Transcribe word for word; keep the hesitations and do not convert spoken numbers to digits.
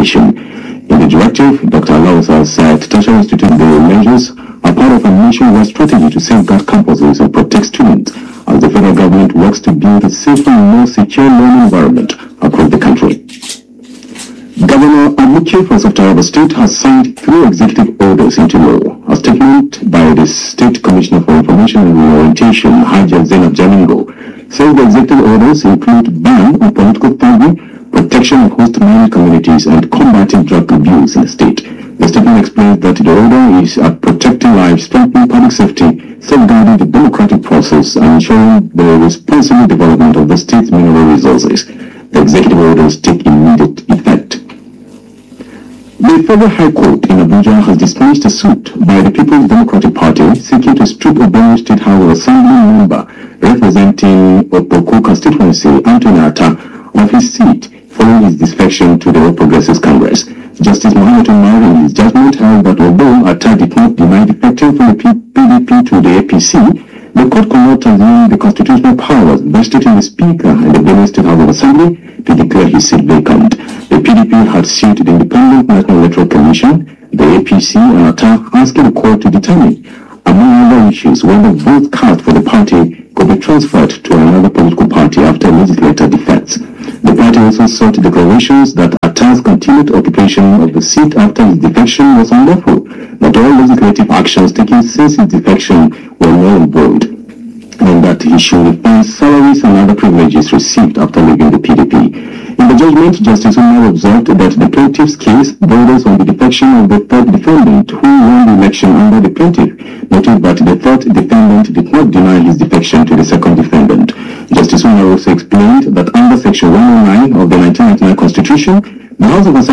Education. In the directive, Doctor Alausa said tertiary institute measures are part of a nationwide strategy to safeguard campuses and protect students as the federal government works to build a safer and more secure learning environment across the country. Governor Amuche First of Taraba State has signed three executive orders into law. A statement by the State Commissioner for Information and Orientation, Haja Zainab Jamingo, says the executive orders include ban on political thuggery, protection of host minority communities, and combating drug abuse in the state. The statement explains that the order is at protecting lives, strengthening public safety, safeguarding the democratic process, and ensuring the responsible development of the state's mineral resources. The executive orders take immediate effect. The Federal High Court in Abuja has dismissed a suit by the People's Democratic Party seeking to strip a Benue State House of Assembly member representing Opoko constituency, Anthony Atta, of his seat following his defection to the All Progressives Congress. Justice Mohammed Umar in his judgment held that although Atta did not deny defecting from the P D P to the A P C, the court could not assume the constitutional powers vested in the Speaker and the Benue State House of Assembly to declare his seat vacant. The P D P had sued the Independent National Electoral Commission, the A P C, and Atta, asking the court to determine, among other issues, whether votes cast for the party could be transferred to another political party after legislature defects. The party also sought declarations that Atta's continued occupation of the seat after his defection was unlawful, that all legislative actions taken since his defection were null and void, and that he should refund salaries and other privileges received after leaving the P D P. In the judgment, Justice Umar observed that the plaintiff's case borders on the defection of the third defendant who won the election under the plaintiff, noting that the third defendant did not deny his defection to the second defendant. Justice Umar also explained that under Section one oh nine of the nineteen ninety-nine Constitution, the House of Assembly